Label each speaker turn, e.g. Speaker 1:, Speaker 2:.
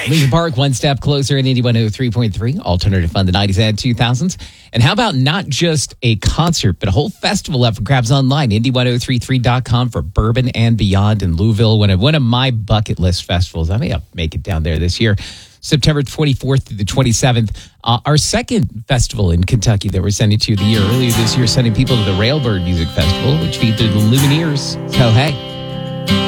Speaker 1: like.
Speaker 2: Lincoln Park, one step closer in 8103.3, alternative fun, the 90s and 2000s. And how about not just a concert, but a whole festival up for grabs online, Indy1033.com for Bourbon and Beyond in Louisville. One of my bucket list festivals. I may make it down there this year. September 24th through the 27th. Our second festival in Kentucky that we're sending to you the year earlier this year, sending people to the Railbird Music Festival, which featured the Lumineers. So, hey,